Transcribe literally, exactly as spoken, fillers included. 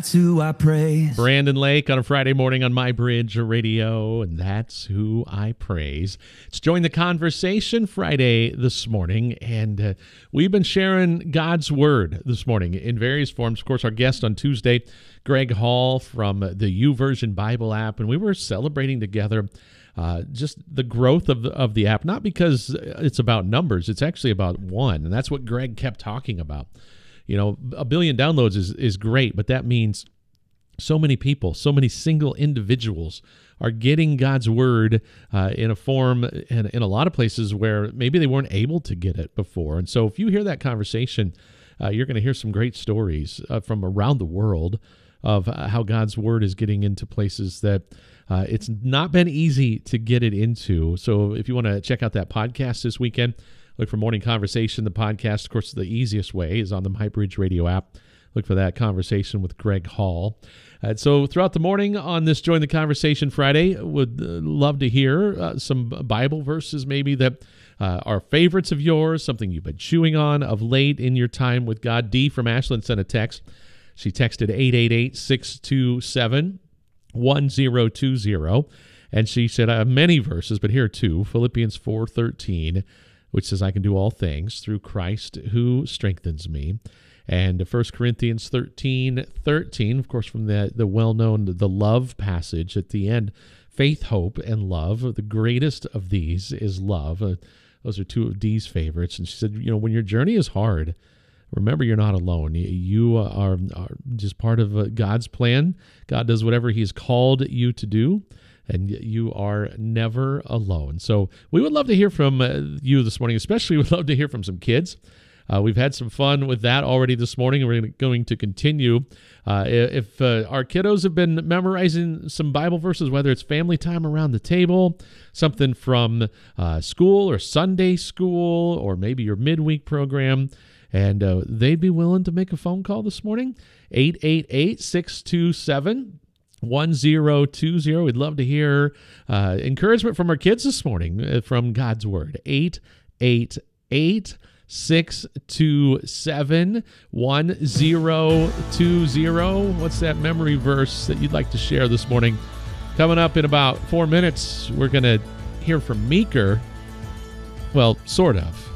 That's who I praise. Brandon Lake on a Friday morning on My Bridge Radio, and that's who I praise. It's Join the Conversation Friday this morning, and uh, we've been sharing God's Word this morning in various forms. Of course, our guest on Tuesday, Greg Hall from the YouVersion Bible app, and we were celebrating together uh, just the growth of the, of the app, not because it's about numbers, it's actually about one, and that's what Greg kept talking about. You know, a billion downloads is, is great, but that means so many people, so many single individuals are getting God's Word uh, in a form and in a lot of places where maybe they weren't able to get it before. And so if you hear that conversation, uh, you're going to hear some great stories uh, from around the world of uh, how God's Word is getting into places that uh, it's not been easy to get it into. So if you want to check out that podcast this weekend, look for Morning Conversation, the podcast. Of course, the easiest way is on the My Bridge Radio app. Look for that conversation with Greg Hall. Uh, so throughout the morning on this Join the Conversation Friday, would uh, love to hear uh, some Bible verses maybe that uh, are favorites of yours, something you've been chewing on of late in your time with God. Dee from Ashland sent a text. She texted eight eight eight, six two seven, one zero two zero, and she said, I have many verses, but here are two. Philippians four thirteen, which says, I can do all things through Christ who strengthens me. And First Corinthians thirteen thirteen, of course, from the, the well-known, the love passage at the end, faith, hope, and love. The greatest of these is love. Uh, those are two of Dee's favorites. And she said, you know, when your journey is hard, remember you're not alone. You are, are just part of God's plan. God does whatever he's called you to do, and you are never alone. So we would love to hear from uh, you this morning, especially we'd love to hear from some kids. Uh, we've had some fun with that already this morning, and we're going to continue. Uh, if uh, our kiddos have been memorizing some Bible verses, whether it's family time around the table, something from uh, school or Sunday school, or maybe your midweek program, and uh, they'd be willing to make a phone call this morning, eight eight eight, six two seven, one zero two zero. We'd love to hear uh, encouragement from our kids this morning uh, from God's Word. eight eight eight, six two seven, one zero two zero. What's that memory verse that you'd like to share this morning? Coming up in about four minutes, we're going to hear from Meeker. Well, sort of.